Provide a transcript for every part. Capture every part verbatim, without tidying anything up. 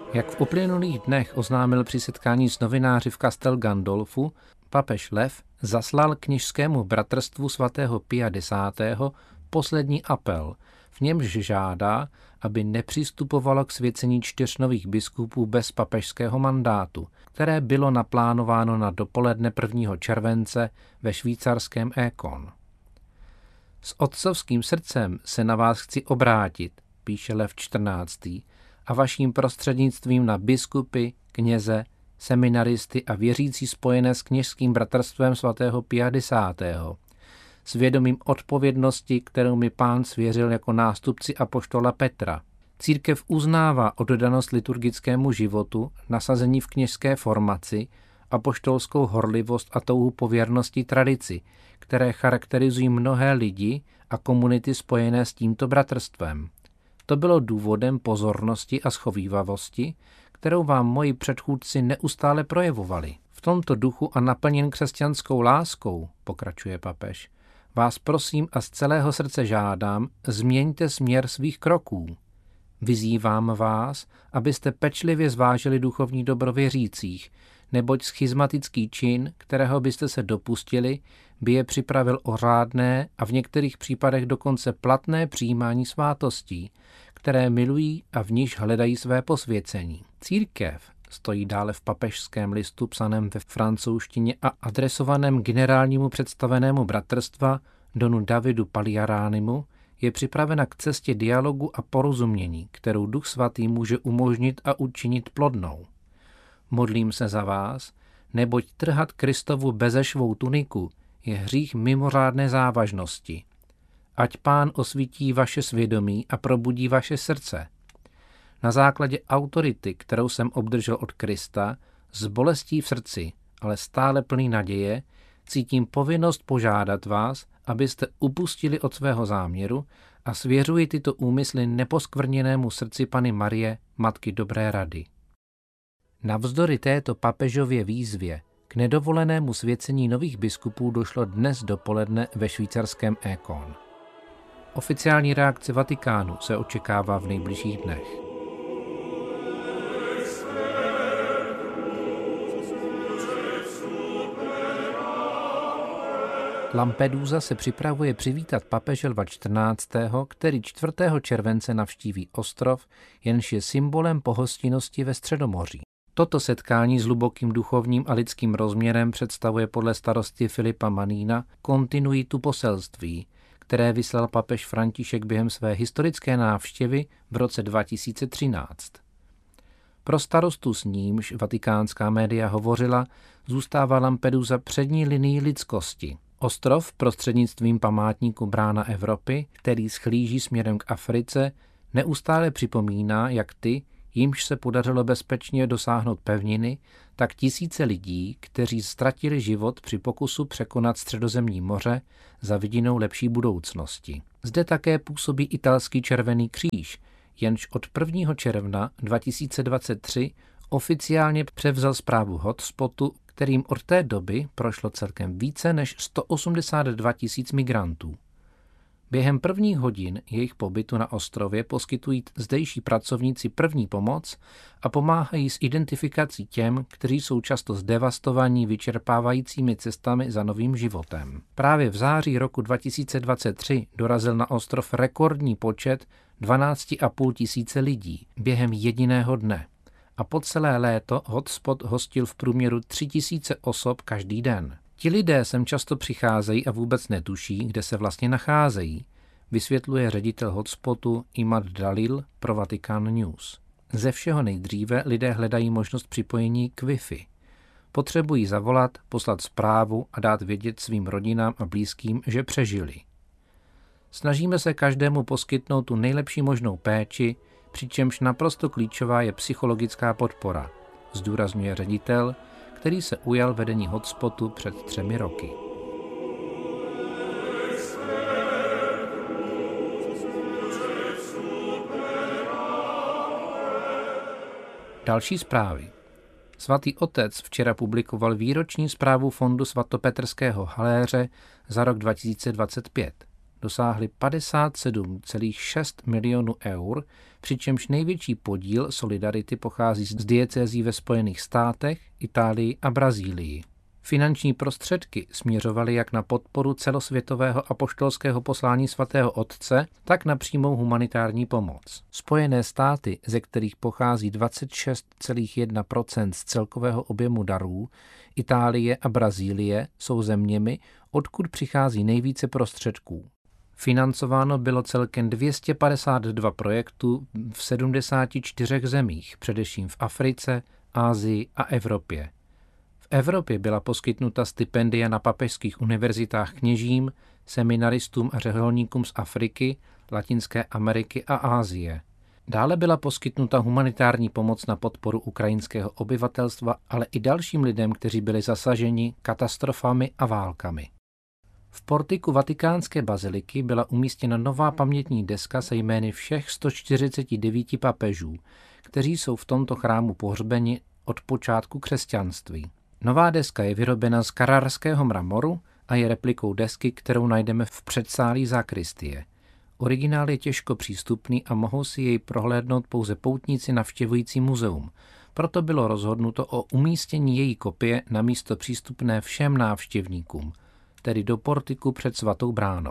Jak v uplynulých dnech oznámil při setkání s novináři v Castel Gandolfu, papež Lev zaslal kněžskému bratrstvu svatého Pia Desátého poslední apel, v němž žádá, aby nepřistupovalo k svěcení čtyř nových biskupů bez papežského mandátu, které bylo naplánováno na dopoledne prvního července ve švýcarském Écon. S otcovským srdcem se na vás chci obrátit, píše Lev čtrnáctý, a vaším prostřednictvím na biskupy, kněze, seminaristy a věřící spojené s kněžským bratrstvem svatého Pia Desátého, s vědomím odpovědnosti, kterou mi Pán svěřil jako nástupci apoštola Petra. Církev uznává oddanost liturgickému životu, nasazení v kněžské formaci, apoštolskou horlivost a touhu po věrnosti tradici, které charakterizují mnohé lidi a komunity spojené s tímto bratrstvem. To bylo důvodem pozornosti a schovívavosti, kterou vám moji předchůdci neustále projevovali. V tomto duchu a naplněn křesťanskou láskou, pokračuje papež, vás prosím a z celého srdce žádám, změňte směr svých kroků. Vyzývám vás, abyste pečlivě zvážili duchovní dobro věřících, neboť schizmatický čin, kterého byste se dopustili, by je připravil o řádné a v některých případech dokonce platné přijímání svátostí, které milují a v níž hledají své posvěcení. Církev, stojí dále v papežském listu psaném ve francouzštině a adresovaném generálnímu představenému bratrstva donu Davidu Paliaránimu, je připravena k cestě dialogu a porozumění, kterou Duch Svatý může umožnit a učinit plodnou. Modlím se za vás, neboť trhat Kristovu bezešvou tuniku je hřích mimořádné závažnosti. Ať Pán osvítí vaše svědomí a probudí vaše srdce. Na základě autority, kterou jsem obdržel od Krista, s bolestí v srdci, ale stále plný naděje, cítím povinnost požádat vás, abyste upustili od svého záměru a svěřuji tyto úmysly neposkvrněnému srdci Panny Marie, Matky dobré rady. Navzdory této papežově výzvě k nedovolenému svěcení nových biskupů došlo dnes dopoledne ve švýcarském Écon. Oficiální reakce Vatikánu se očekává v nejbližších dnech. Lampedusa se připravuje přivítat papeže Lva čtrnáctého, který čtvrtého července navštíví ostrov, jenž je symbolem pohostinnosti ve Středomoří. Toto setkání s hlubokým duchovním a lidským rozměrem představuje podle starosty Filipa Manína kontinuitu poselství, které vyslal papež František během své historické návštěvy v roce dva tisíce třináct. Pro starostu, s nímž vatikánská média hovořila, zůstává Lampedusa přední linií lidskosti. Ostrov prostřednictvím památníku Brána Evropy, který schlíží směrem k Africe, neustále připomíná, jak ty, jimž se podařilo bezpečně dosáhnout pevniny, tak tisíce lidí, kteří ztratili život při pokusu překonat Středozemní moře za vidinou lepší budoucnosti. Zde také působí italský Červený kříž, jenž od prvního června dva tisíce dvacet tři oficiálně převzal správu hotspotu, kterým od té doby prošlo celkem více než sto osmdesát dva tisíc migrantů. Během prvních hodin jejich pobytu na ostrově poskytují zdejší pracovníci první pomoc a pomáhají s identifikací těm, kteří jsou často zdevastovaní vyčerpávajícími cestami za novým životem. Právě v září roku dva tisíce dvacet tři dorazil na ostrov rekordní počet dvanáct a půl tisíce lidí během jediného dne. A po celé léto hotspot hostil v průměru tři tisíce osob každý den. Ti lidé sem často přicházejí a vůbec netuší, kde se vlastně nacházejí, vysvětluje ředitel hotspotu Imad Dalil pro Vatican News. Ze všeho nejdříve lidé hledají možnost připojení k Wi-Fi. Potřebují zavolat, poslat zprávu a dát vědět svým rodinám a blízkým, že přežili. Snažíme se každému poskytnout tu nejlepší možnou péči, přičemž naprosto klíčová je psychologická podpora, zdůrazňuje ředitel, který se ujal vedení hotspotu před třemi roky. Další zprávy. Svatý otec včera publikoval výroční zprávu fondu svatopetrského haléře za rok dva tisíce dvacet pět. dosáhly padesát sedm celá šest milionů eur, přičemž největší podíl solidarity pochází z diecézí ve Spojených státech, Itálii a Brazílii. Finanční prostředky směřovaly jak na podporu celosvětového apoštolského poslání svatého Otce, tak na přímou humanitární pomoc. Spojené státy, ze kterých pochází dvacet šest celá jedna procenta z celkového objemu darů, Itálie a Brazílie jsou zeměmi, odkud přichází nejvíce prostředků. Financováno bylo celkem dvě stě padesát dva projektů v sedmdesáti čtyřech zemích, především v Africe, Asii a Evropě. V Evropě byla poskytnuta stipendia na papežských univerzitách kněžím, seminaristům a řeholníkům z Afriky, Latinské Ameriky a Asie. Dále byla poskytnuta humanitární pomoc na podporu ukrajinského obyvatelstva, ale i dalším lidem, kteří byli zasaženi katastrofami a válkami. V portiku vatikánské baziliky byla umístěna nová pamětní deska se jmény všech sto čtyřicet devět papežů, kteří jsou v tomto chrámu pohřbeni od počátku křesťanství. Nová deska je vyrobena z karrarského mramoru a je replikou desky, kterou najdeme v předsálí sakristie. Originál je těžko přístupný a mohou si jej prohlédnout pouze poutníci navštěvující muzeum. Proto bylo rozhodnuto o umístění její kopie na místo přístupné všem návštěvníkům, tedy do portiku před svatou bránou.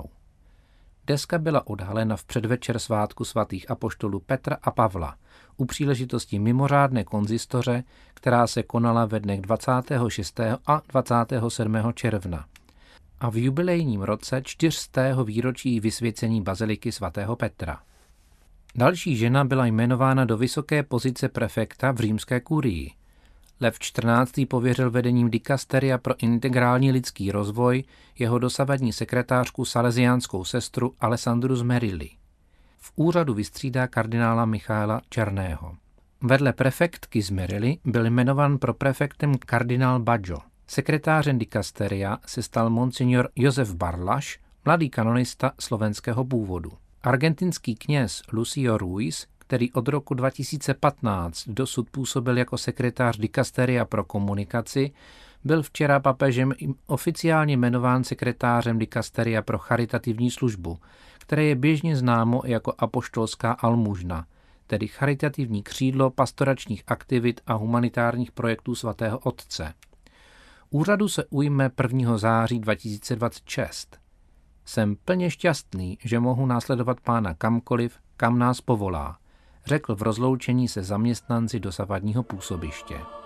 Deska byla odhalena v předvečer svátku svatých apoštolů Petra a Pavla u příležitosti mimořádné konzistoře, která se konala ve dnech dvacátého šestého a dvacátého sedmého června a v jubilejním roce čtyřstého výročí vysvěcení baziliky svatého Petra. Další žena byla jmenována do vysoké pozice prefekta v římské kurii. Lev čtrnáctý pověřil vedením dikasteria pro integrální lidský rozvoj jeho dosavadní sekretářku salesiánskou sestru Alessandru Zmerilli. V úřadu vystřídá kardinála Michaela Černého. Vedle prefektky Zmerilli byl jmenován pro prefektem kardinál Baggio. Sekretářem dikasteria se stal monsignor Josef Barlaš, mladý kanonista slovenského původu. Argentinský kněz Lucio Ruiz, který od roku dva tisíce patnáct dosud působil jako sekretář dikasteria pro komunikaci, byl včera papežem oficiálně jmenován sekretářem dikasteria pro charitativní službu, které je běžně známo jako apoštolská almužna, tedy charitativní křídlo pastoračních aktivit a humanitárních projektů svatého Otce. Úřadu se ujme prvního září dva tisíce dvacet šest. Jsem plně šťastný, že mohu následovat pána kamkoliv, kam nás povolá, řekl v rozloučení se zaměstnanci dosavadního působiště.